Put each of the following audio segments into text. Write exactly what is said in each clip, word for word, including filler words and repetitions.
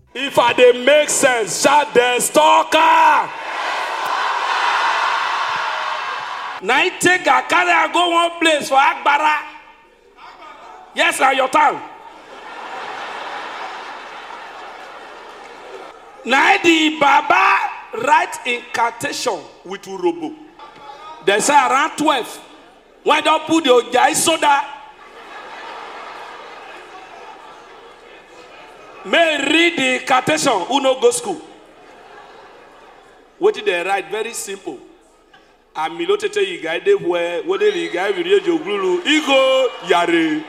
If I dey make sense, shout the stalker. Now I take a carry and go one place for Akbara. Yes, now your tongue. Now the Baba write incantation with Urobo. They say around twelve. Why don't put the Ojai soda? May read the incantation. Who no go school? What did they write? Very simple. Amilotete yigaide where what did you guy video jogulu ego yare.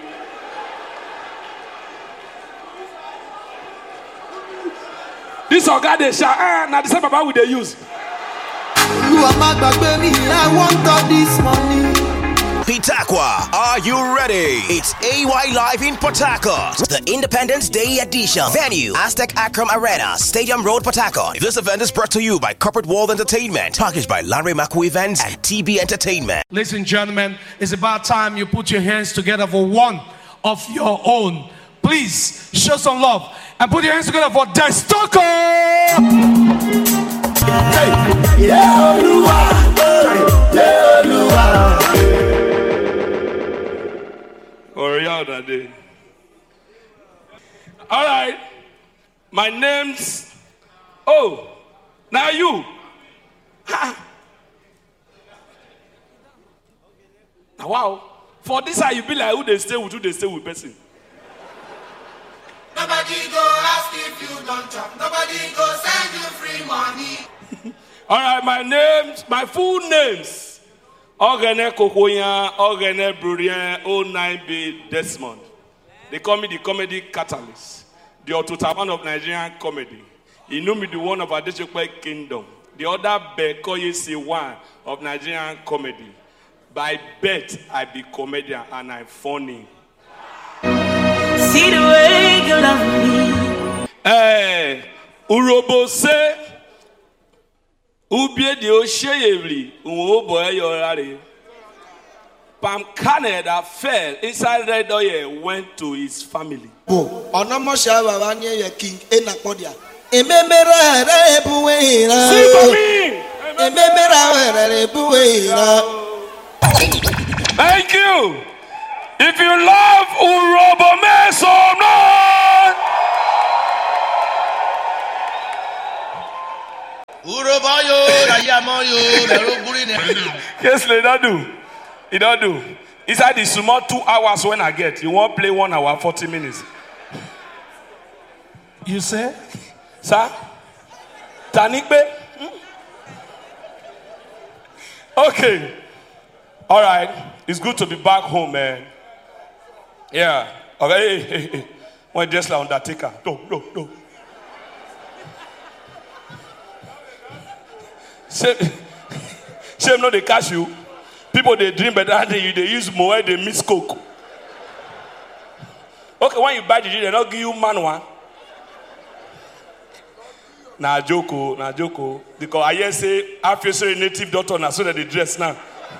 This organ they shout, ah, now the same Baba will they use. You are my baby, I want all this money. Pitakwa, are you ready? It's A Y Live in Port Harcourt, the Independence Day edition. Venue, Aztec Akram Arena, Stadium Road, Port Harcourt. This event is brought to you by Corporate World Entertainment, packaged by Larry Maku Events and T B Entertainment. Ladies and gentlemen, it's about time you put your hands together for one of your own. Please show some love and put your hands together for The Stalker. Hey. Yeah, Olua. Yeah, Olua. All right, my name's oh now you ha. Now, wow, for this how you be like who they stay with who they stay with person. Nobody go ask if you don't chop. Nobody go send you free money. All right, my names, my full names. Ogene Kokoya, Ogene Brurien, oh nine B Desmond. They call me the comedy catalyst, the Ototaban of Nigerian comedy. He knew me the one of Adesope Kingdom. The other Bekoye say one of Nigerian comedy. By bet, I be comedian and I'm funny. See the way you love me. Hey, Urobo say. Ubie di osheyevli, uwo boy yorare. Pam Kane that fell inside Red Oil went to his family. Oh, onomosha baba ni ye king enapodia. Ememera re buweira. Sing for me. Ememera re buweira. Thank you. If you love Urobo, make some noise. Yes, they don't do. It don't do. Inside the small two hours when I get, you won't play one hour, forty minutes. You say? Sir? Tanikbe? Hmm? Okay. All right. It's good to be back home, man. Yeah. Okay. Hey, hey, hey. When just like Undertaker. No, no, no. Shame, shame no they catch you. People they dream better than you. They use more. They miss coke. Okay, when you buy the drink, they don't give you man one. Nah joko, nah joko. Because I hear say after say native doctor now so that they dress now.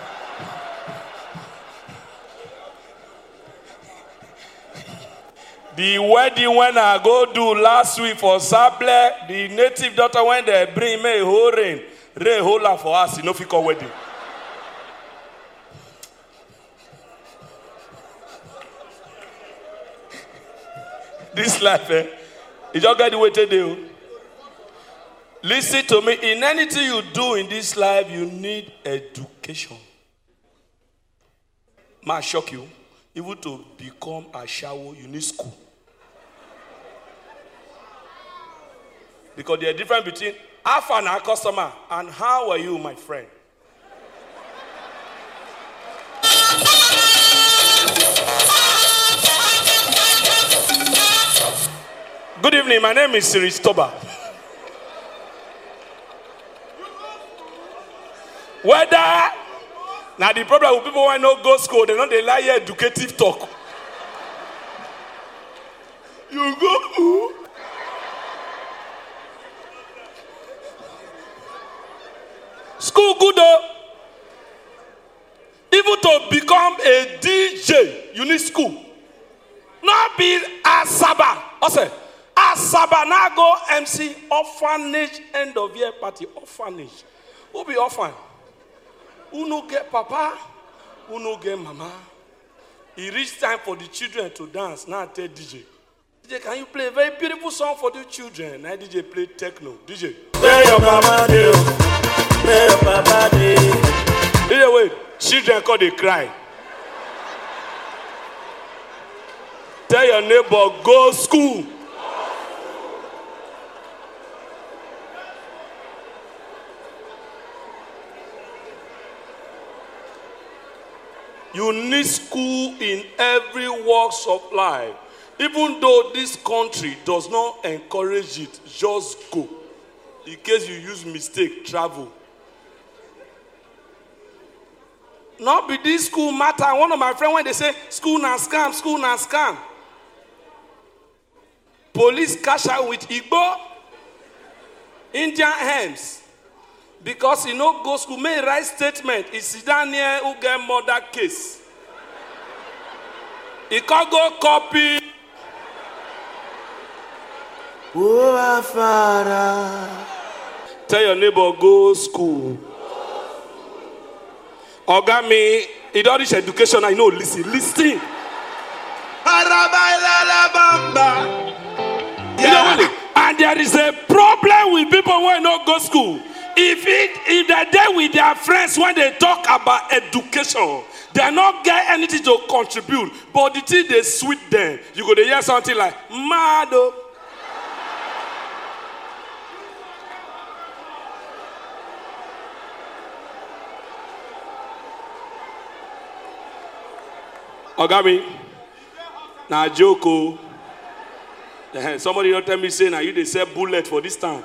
The wedding when I go do last week for Sable, the native doctor when they bring me a whole rain. Rain hold for us, you know, if you call wedding. This life, eh? You just got the way to do. Listen to me. In anything you do in this life, you need education. Might shock you. Even to become a shawo, you need school. Because there's a difference between how far and our customer and how are you, my friend? Good evening, my name is Siri Stoba. Whether now the problem with people who not go school, they don't they like educative talk. You go who? School good though. Even to become a D J, you need school. Not be a Saba. I say, Asaba now go M C orphanage end of year party. Orphanage. Who be orphan? Who no get papa? Who no get mama? It reached time for the children to dance. Now I tell D J. D J, can you play a very beautiful song for the children? Now D J play techno. D J. Play your mama day. Play your papa day. D J wait. Children call they cry. Tell your neighbor, go school. You need school in every walks of life. Even though this country does not encourage it, just go. In case you use mistake, travel. Not be this school matter. One of my friends, when they say school na scam, school na scam. Police cash out with Igbo, Indian hymns. Because he no go school, may write statement. He sit down here who get murder case. He can't go copy. Oh, Father. Tell your neighbor, go school. Oga me, he don't reach education, I know, listen, listen. Yeah. And there is a problem with people who don't go school. If it, if they're there with their friends when they talk about education, they not get anything to contribute. But the thing they sweet them, you go to hear something like Mado. Ogami, now Joko. Somebody don't tell me say now you they sell bullet for this time.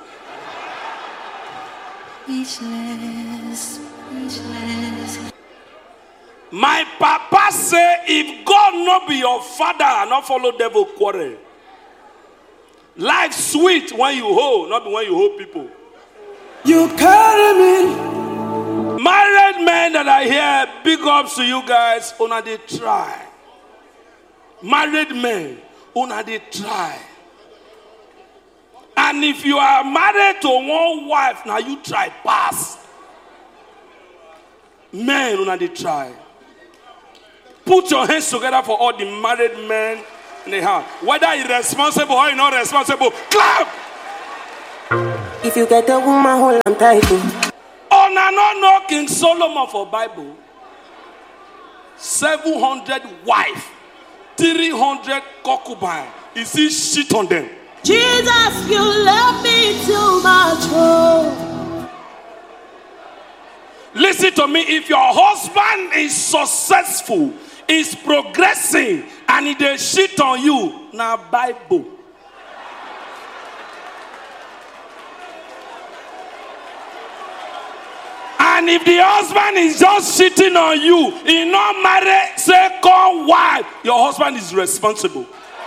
Speechless, speechless. My papa say, if God not be your father, not follow devil quarrel. Life sweet when you hold, not when you hold people. You carry me. Married men that are here, big ups to you guys. Una they try. Married men, una they try. And if you are married to one wife, now you try pass. Men, una they try. Put your hands together for all the married men in the house. Whether you're responsible or you're not responsible, clap! If you get a woman, hold on tight. Oh, no, no, no, King Solomon for Bible. seven hundred wife, three hundred concubine. Is he shit on them? Jesus, you love me too much. Oh. Listen to me. If your husband is successful, is progressing, and he dey shit on you, now Bible. And if the husband is just shitting on you, he not marry second wife, your husband is responsible.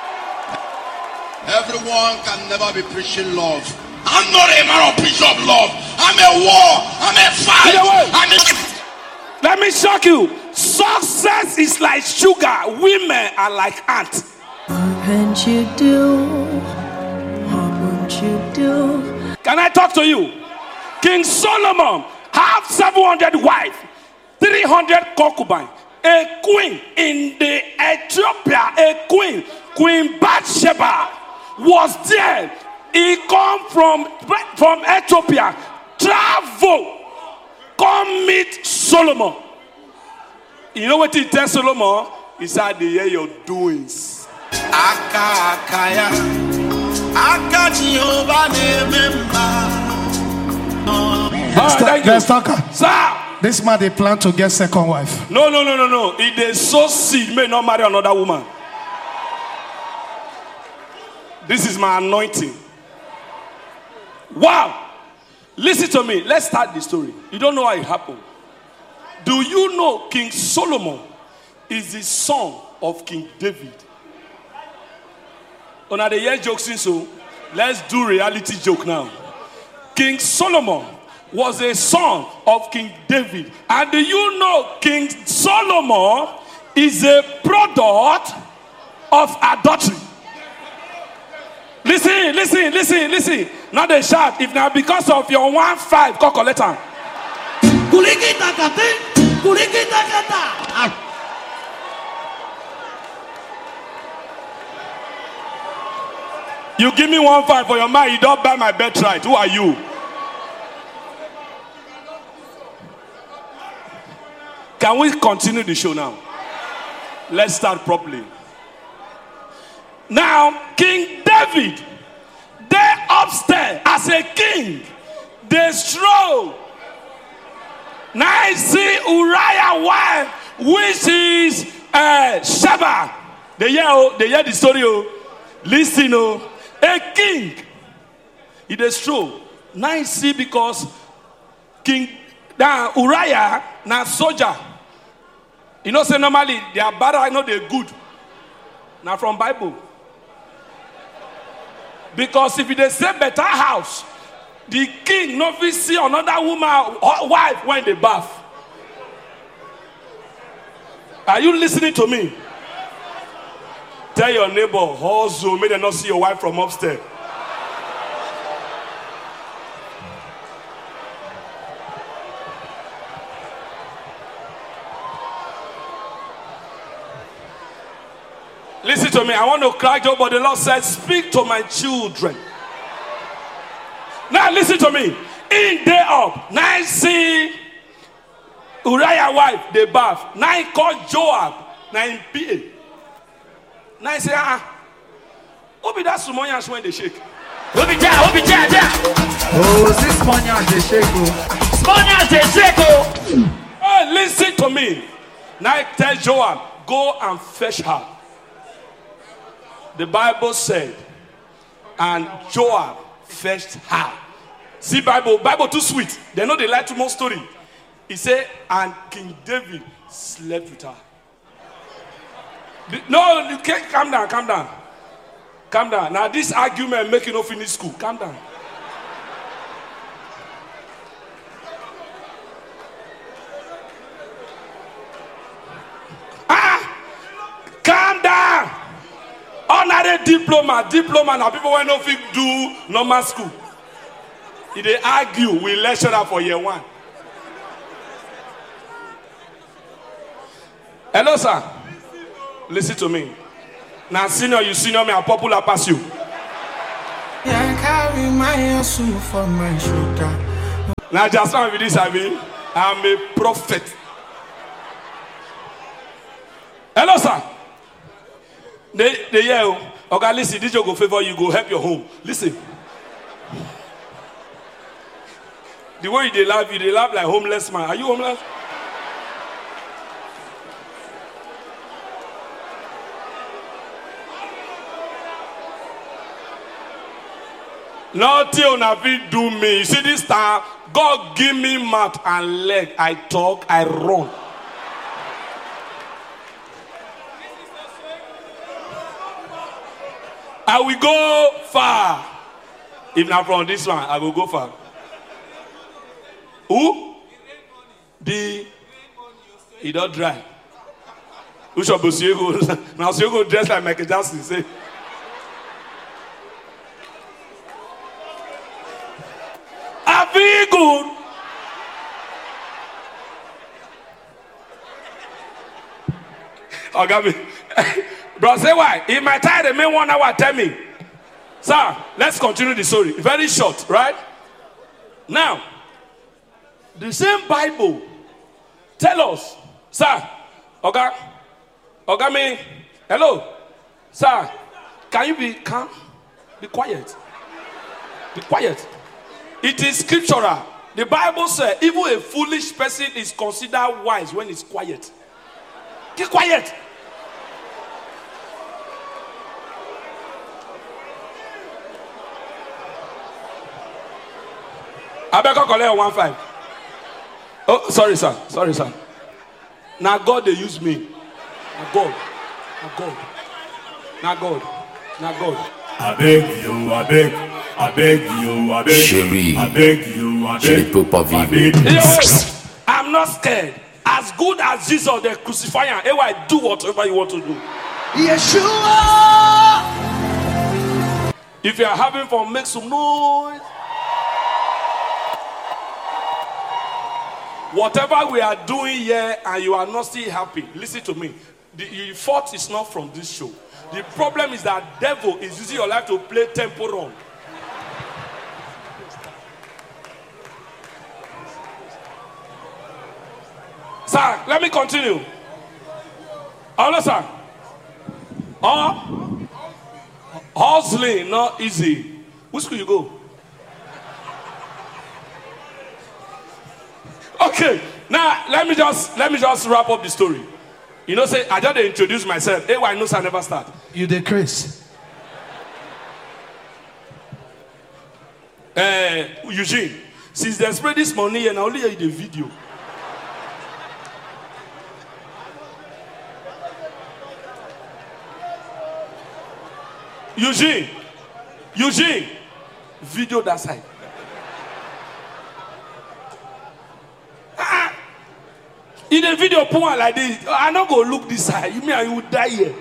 Everyone can never be preaching love. I'm not a man of preach of love. I'm a war. I'm a fight. I'm a... Let me shock you. Success is like sugar. Women are like ants. What won't you do? What won't you do? Can I talk to you? King Solomon have seven hundred wives, three hundred concubines, a queen in the Ethiopia, a queen, Queen Bathsheba was there. He come from, from Ethiopia, travel, come meet Solomon. You know what he tells Solomon? He said, they hear your doings. Aka akaya, aka Jehovah Let's talk. Sir. This man, they plan to get second wife. No, no, no, no, no. If they sow seed, may not marry another woman. This is my anointing. Wow. Listen to me. Let's start the story. You don't know how it happened. Do you know King Solomon is the son of King David? On the year jokes, so let's do reality joke now. King Solomon was a son of King David. And do you know King Solomon is a product of adultery? Listen, listen, listen, listen. Not a shout. If now because of your one five, call collector. You give me one five for your mind, you don't buy my birthright. Who are you? Can we continue the show now? Let's start properly. Now, King David, they upstairs as a king, they stroll. Now I see Uriah wife, which is uh, Sheba. They hear, oh, they hear the story. Oh. Listen, oh. A king, he dey stroll. Now I see because King now Uriah now soldier. You know, say normally they are bad, I know they're good. Now from Bible. Because if they say better house, the king no fit see another woman or wife when they bath. Are you listening to me? Tell your neighbor, hustle, may they not see your wife from upstairs. Listen to me. I want to cry joy, but the Lord said, speak to my children. Now listen to me. In day up, now I see Uriah wife, they bath. Now I call Joab, now in P A. Now I say, ah, who be that Sumonians when they shake? Who be that? Who be that? Oh, this Sumonians they shake. Sumonians they shake. Hey, listen to me. Now I tell Joab, go and fetch her. The Bible said, and Joab fetched her. See, Bible, Bible too sweet. They know they like too much story. He said, and King David slept with her. No, you can't. Calm down, calm down. Calm down. Now this argument make you not finish school. Calm down. Ah! Calm down. Honorary diploma, diploma. Now people when no fit do normal school. If they argue, we lecturer for year one. Hello, sir. Listen to me. Now, senior, you senior me, I'm popular pass you. Yeah, carry my for my shoulder. Now, just now with this, I mean, I'm a prophet. Hello, sir. They, they yell, okay, listen, this will go favor you, go help your home. Listen. The way they love you, they love like homeless man. Are you homeless? Nothing on fit do me. You see this time, God give me mouth and leg. I talk, I run. I will go far. If not from this one, I will go far. Who? The he don't dry. Who shall be Siego? Now Siego dressed like Michael Jackson. Say. I feel good. Oh, got me. Bro, say why? In my time, the main one hour tell me. Sir, let's continue the story. Very short, right? Now, the same Bible tell us, sir, okay, okay, me, hello, sir, can you be calm? Be quiet. Be quiet. It is scriptural. The Bible says, even a foolish person is considered wise when he's quiet. Keep quiet. I better collect one five. Oh, sorry, sir. Sorry, sir. Now God, they use me. Now God. Now God. Now God. Now God. I beg you, I beg, I beg you, I beg, Chérie, I beg you, I je ne beg, peux pas I vivre. beg. Yo, I'm not scared. As good as Jesus, they crucify him. Anyway, do whatever you want to do. Yeshua. If you are having fun, make some noise. Whatever we are doing here and you are not still happy, listen to me. The, the fault is not from this show. The problem is that devil is using your life to play tempo wrong. Sir, let me continue. Hello, sir. Oh, hustling, not easy. Which school you go? Okay, now let me just let me just wrap up the story. You know, say I just introduce myself. Hey, why no sir never start? You the Chris. Uh, Eugene, since they spread this money and I only hear the video. Eugene, Eugene, video that side. Ah, in the video, put one like this. I not go look this side. You mean you will die here,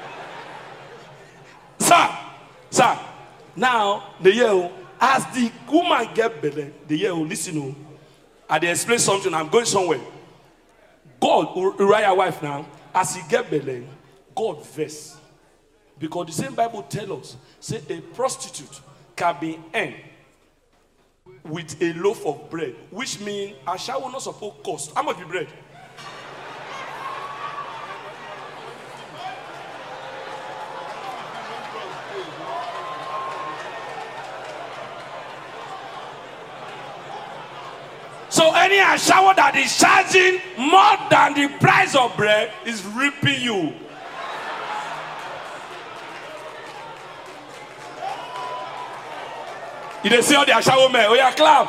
sir? Sir, now the year as the woman get better, the year listen. Oh, I dey explain something. I'm going somewhere. God, Uriah wife now, as he get better, God vex. Because the same Bible tells us, say a prostitute can be earned with a loaf of bread, which means a shower not supposed to cost. How much be bread? So any shower that is charging more than the price of bread is ripping you. You dey see all the shower men. Oh yeah, clap.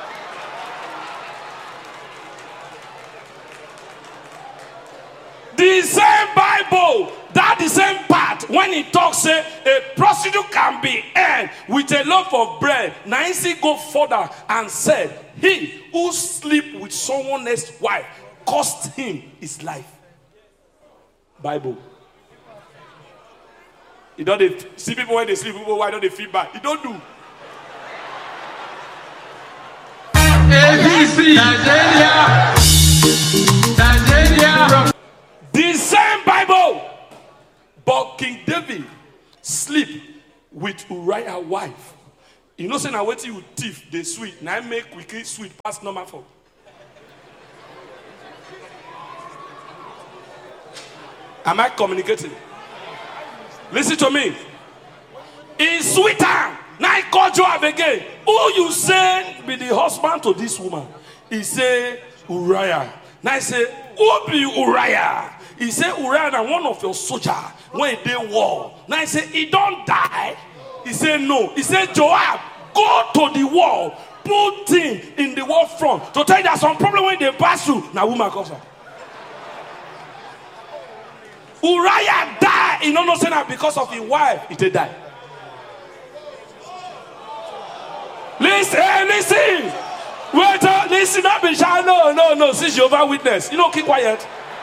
The same Bible, that the same part, when it talks, say a prostitute can be earned with a loaf of bread. Nancy go further and said, he who sleep with someone else's wife cost him his life. Bible. You don't see people when they sleep, people why don't they feel bad? You don't do. A B C Nigeria. Nigeria. The same Bible. But King David sleep with Uriah's wife. You know, say now wait till you thief the sweet. Now I make quickly sweet past number four. Am I communicating? Listen to me. It's sweeter. Now I call Joab again. Who you say be the husband to this woman? He say Uriah. Now I say, who be Uriah? He say Uriah and one of your soldiers when they war. Now I say he don't die. He say no. He say Joab, go to the wall, put him in the wall front to tell you that some problem when they pass through. Now woman comes up. Uriah died. He don't know say that because of his wife. He did die. Listen, hey, listen. Wait, uh, listen, not be shy. No, no, no. See Jehovah Witness. You know, keep quiet.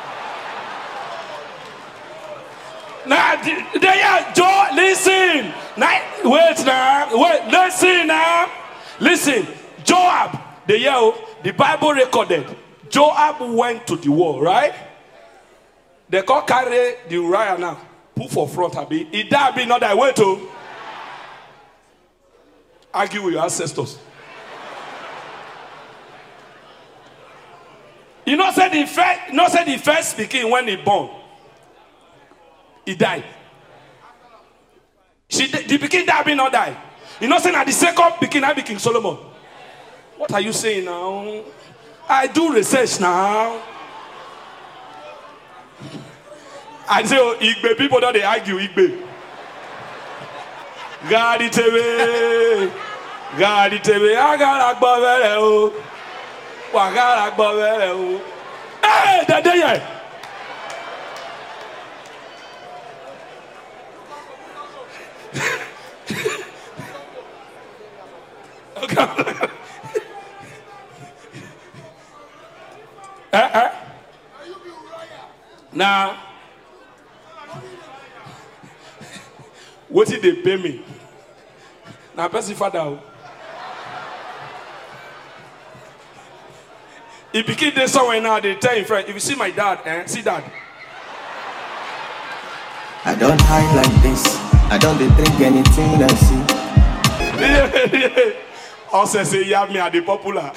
Now, there, Joe, listen. Now, wait now. Wait, listen now. Listen. Joab, the year, the Bible recorded. Joab went to the war, right? They can't carry the Uriah now. Put for front, Abi. He died, be not that way to argue with your ancestors. You know, say the first, you know, say the first speaking when he born, he died. She, the beginning died, be not die. You know, say now the second beginning, I be King Solomon. What are you saying now? I do research now. I say, oh, Igbe, people don't they argue, Igbe. God it away. God it away. I got a bavere. I got a bavere. Hey, that day. Okay. uh, uh. Now, what did they pay me? Now, person father. If you keep this somewhere now, they tell your friend, if you see my dad, eh, see dad. I don't hide like this. I don't drink anything I see. Also say you have me at the popular.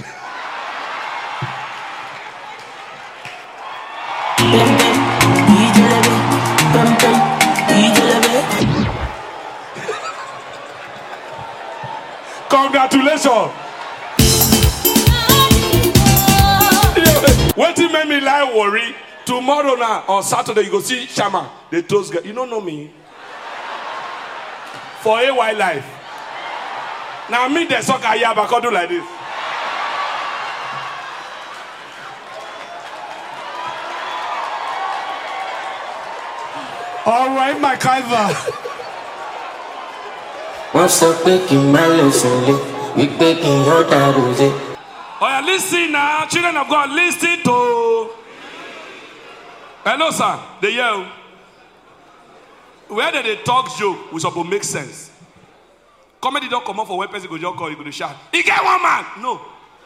Congratulations. What you make me like worry? Tomorrow now on Saturday you go see Shama. They toast girl. You don't know me. For A Y life. Now me the soccer here but I do like this. All right, my Kaiva. Once I'm taking my lesson, we taking your dad. Oh, yeah, listen now, children of God, listen to. Hello, sir. They yell. Where did they talk joke, we supposed to make sense. Comedy don't come up for one person, go just call, you go to shout. He get one man. No.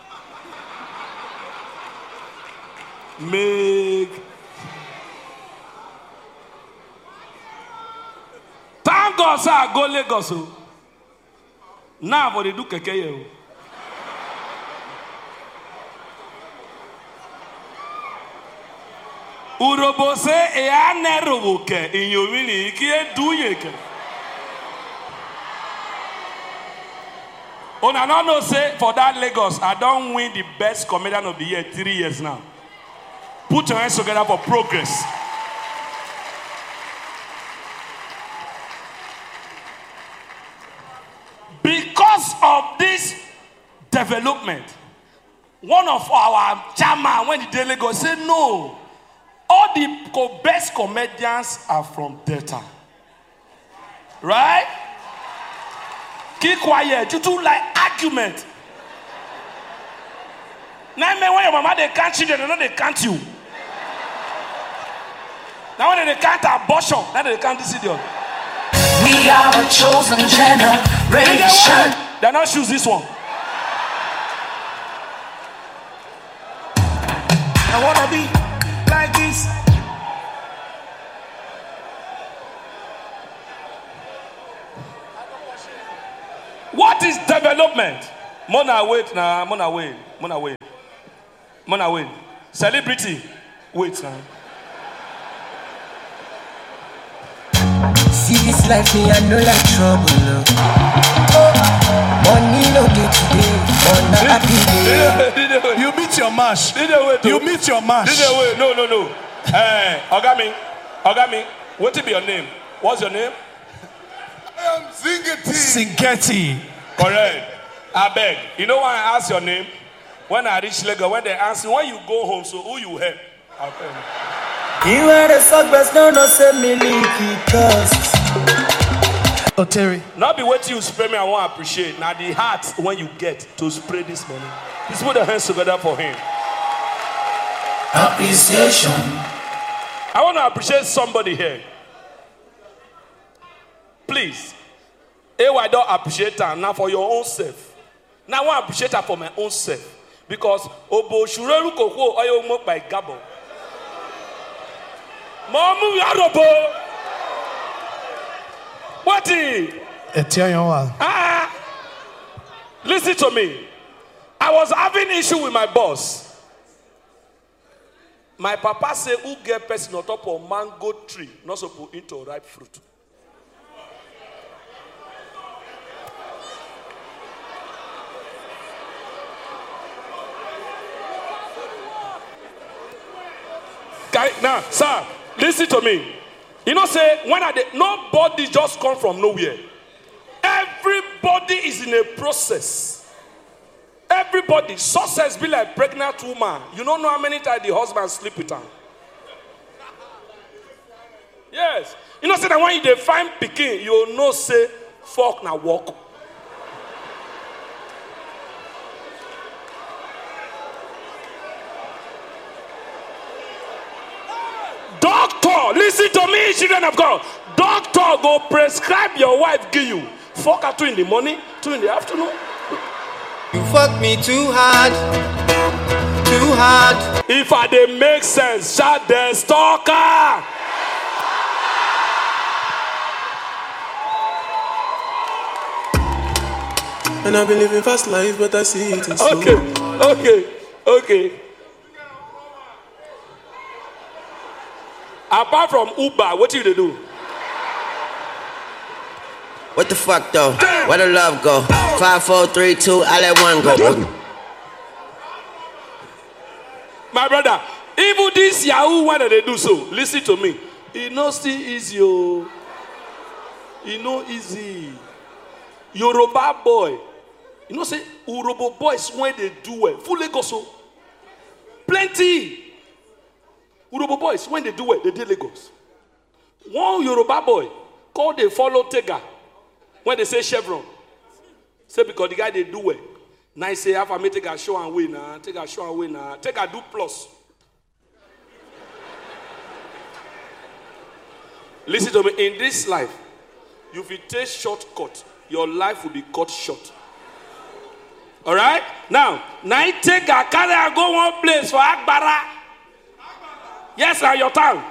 Make. Thank God, sir, go Lagos. Now, for they do keke. Urobo se e aneroboke inyomini kie duyeke. Una no know say for that Lagos, I don't win the best comedian of the year three years now. Put your hands together for progress. Because of this development, one of our chairman when the day Lagos said no. All the best comedians are from Delta. Right? Keep quiet. You two like argument. Now, when your mama they can't children, they know they can't you. Now, when they can't abortion, now they can't this idiot. We are a chosen generation. They're not choose this one. I wanna be like this. What is development? Mona wait now, Mona wait, Mona wait, Mona wait. Celebrity, wait now. See this life, me I know like trouble. No. Money no get today, on a happy day. You meet your mash. You meet your mash. No, no, no. Hey, Ogami, Ogami, what will be your name? What's your name? I am Zingeti. Singeti. Correct. I beg. You know why I ask your name? When I reach Lagos, when they ask me, when you go home, so who you help? I'll tell you. You are the suckers, no, no, say me leaky cause. Oh, Terry. Not be what you spray me, I want to appreciate. Now the heart when you get to spray this money. Please put the hands together for him. Appreciation. I want to appreciate somebody here. Please. Hey, I don't appreciate her now for your own self. Now I want to appreciate her for my own self. Because Obo Shureru Koko Oyo Mok by Gabo. Mamu Yarobo. What is? Ah, listen to me. I was having issue with my boss. My papa said, who get person on top of mango tree, not supposed to eat ripe fruit. Now, sir, listen to me. You know, say, when I did, nobody just come from nowhere. Everybody is in a process. Everybody. Success be like pregnant woman. You don't know how many times the husband sleep with her. Yes. You know, say that when you define pikin, you know, say, fuck na walk. Doctor, listen to me, children of God. Doctor go prescribe your wife, give you. Fuck her two in the morning, Two in the afternoon. You fuck me too hard. Too hard. If I dey make sense, shout the stalker. And I've been living fast life, but I see it in slow. Okay, okay, okay. Apart from Uber, what do you do? What the fuck though? Where the love go? Five, four, three, two, I let one go. My brother, even this Yahoo, why do they do so? Listen to me. It no still easy, oh. It no easy. Yoruba boy. You know, say, Urobo boys, when they do well, full Lagos, plenty. Urobo boys, when they do well, they do Lagos. One Yoruba boy, called they follow Tega, when they say Chevron. Say, because the guy they do well. Now he say, I take a show and win, nah. Take a show and win, nah. Take a do plus. Listen to me, in this life, if you take shortcut, your life will be cut short. All right? Now, now you take a carry and go one place for Akbara. Yes, sir, your turn.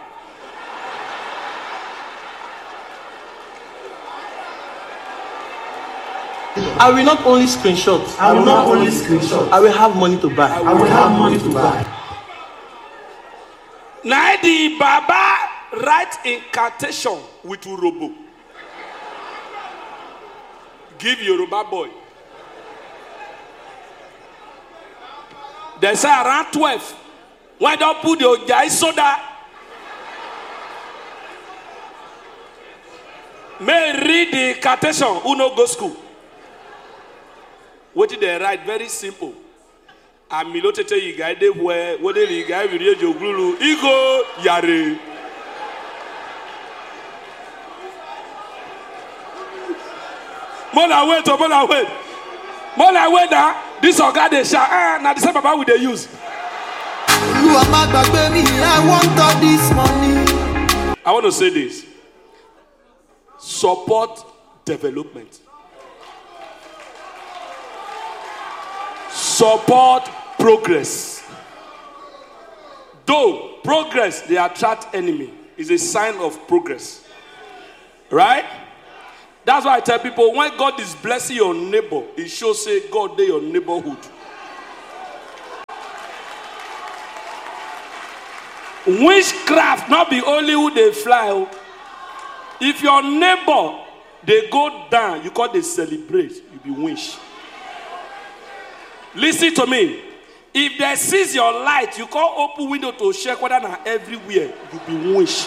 I will not only screenshot. I will not only screenshot. I will have money to buy. I will have money to buy. Now the Baba write incantation with Urobo. Give Yoruba boy. They say around twelve. Why don't put your Ojai soda? May read the incantation. Who no go school? What did they write? Very simple. Amilote te yigaide where what did you guy video joglulu? Igo yare. More wait, more wait. More wait now. This organ they share. Ah, now the same Baba we they use. You are my baby. I want all this money. I want to say this. Support development. Support progress. Though progress they attract enemy is a sign of progress. Right? That's why I tell people when God is blessing your neighbor, it shows say God they your neighborhood. Witchcraft not be only who they fly. If your neighbor they go down, you call they celebrate, you be wish. Listen to me. If they seize your light, you call open window to check whether not everywhere, you be wish.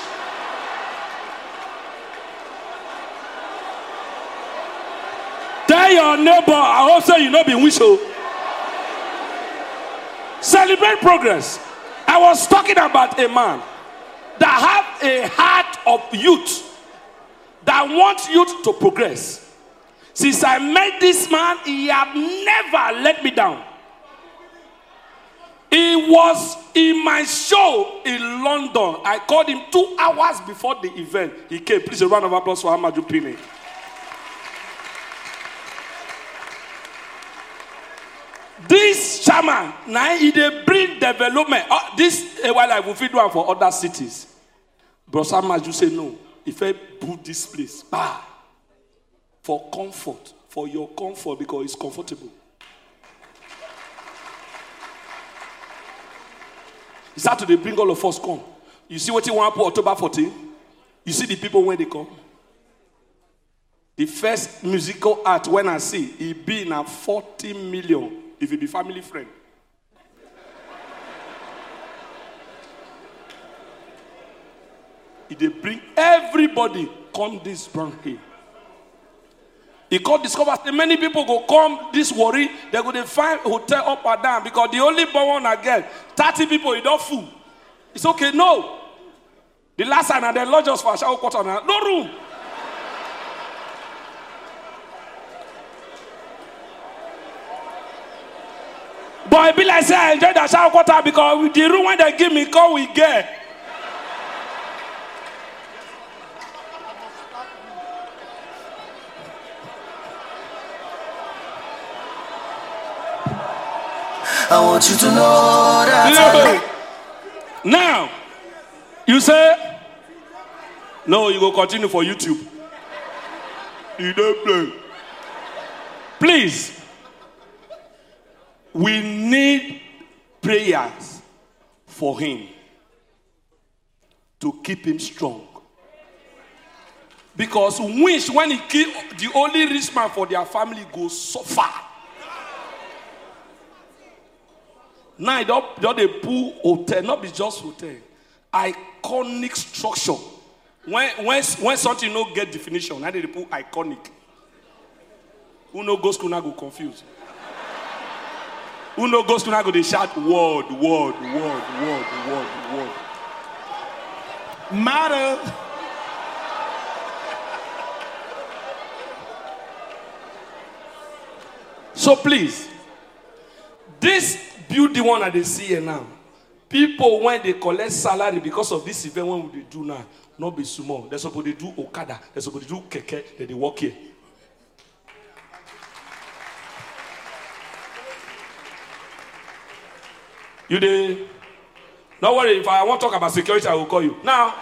Tell your neighbor, I hope so you not be wish. Celebrate progress. I was talking about a man that have a heart of youth that wants youth to progress. Since I met this man, he have never let me down. He was in my show in London. I called him two hours before the event. He came. Please a round of applause for Amaju Pini. This chairman, now he dey bring development. Oh, this a while I will feed one for other cities. Bro Amaju say no. If I put this place, bah, for comfort, for your comfort, because it's comfortable. He started to bring all of us come. You see what he want for October fourteenth? You see the people when they come. The first musical art when I see, it be in forty million if it be family friend. If they bring everybody come this brand here. He called discover many people go come this worry, they go to find hotel up or down because the only born one again, thirty people, you don't fool. It's okay, no. The last time they lodge us for a shower quarter, no room. But I be like say I enjoy the shower quarter because the room when they give me call we get. I want you to know that. No. Now, you say, no, you go continue for YouTube. You don't play. Please, we need prayers for him to keep him strong. Because wish when he kill the only rich man for their family goes suffer. Now they don't, don't they pull hotel, not be just hotel, iconic structure. When when when something no get definition, now they put iconic. Who no go school now go confused. Who no go school now go they shout word, word, word, word, word, word. Matter. So please, this beauty one that they see here now, people when they collect salary because of this event, what they do now? Not be small. They're supposed to do Okada. They're supposed to do Keke. Then they walk here. You dey? Don't worry. If I want to talk about security, I will call you now.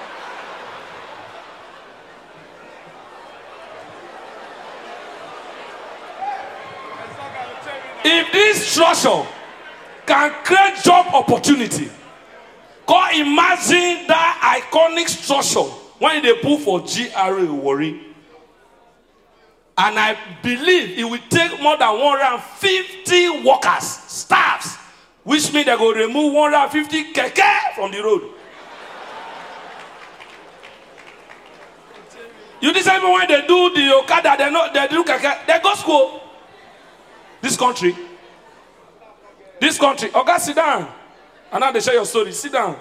If this structure can create job opportunity, can imagine that iconic structure when they put for G R A Warri. And I believe it will take more than one hundred fifty workers, staffs, which means they go remove one hundred fifty keke from the road. You decide when they do the Okada, they know they do keke, they go school. This country, this country. Okay, sit down. And now they share your story. Sit down.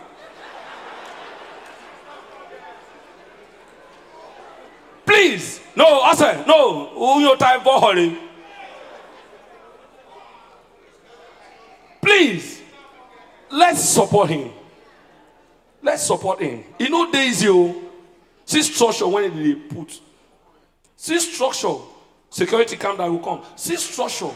Please. No, I said, no. Who your time for hurry? Please. Let's support him. Let's support him. You know days you see structure when they put. See structure. Security camp that will come. See structure.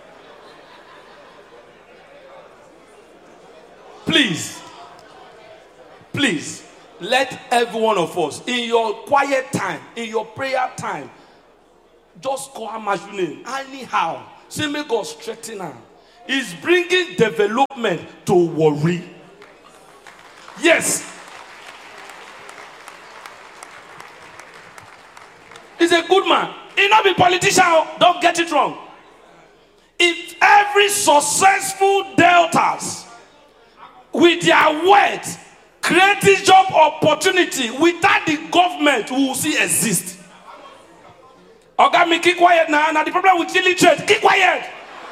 Please, please, let every one of us, in your quiet time, in your prayer time, just call Ama's name. Anyhow, say, may God strengthen her. He's bringing development to Warri. Yes. He's a good man. He not be politician. Don't get it wrong. If every successful deltas with their words creating job opportunity without the government we will see exist. Okay, me keep quiet now. Now the problem with illiterate, keep quiet.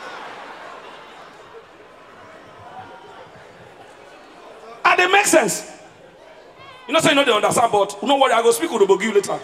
And it makes sense. You know, so you know they understand, but don't worry, I go speak with Obogi later.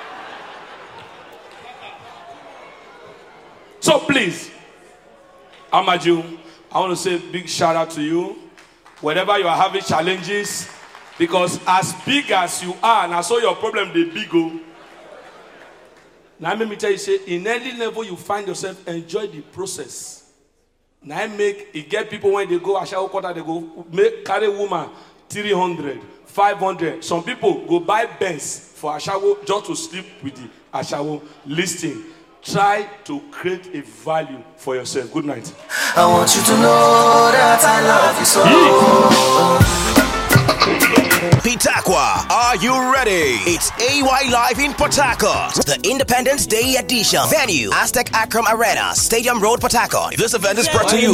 So please, Amaju, I want to say a big shout out to you. Whenever you are having challenges, because as big as you are, and I saw your problem, they big go. Now let me tell you, say, in any level you find yourself, enjoy the process. Now I make it get people when they go Ashawo quarter, they go make carry woman three hundred, five hundred. Some people go buy Benz for Ashawo just to sleep with the Ashawo listing. Try to create a value for yourself. Good night. I want you to know that I love you so. Pitakwa, are you ready? It's A Y Live in Port Harcourt, the Independence Day edition. Venue, Aztec Akram Arena, Stadium Road, Port Harcourt. This event is brought to you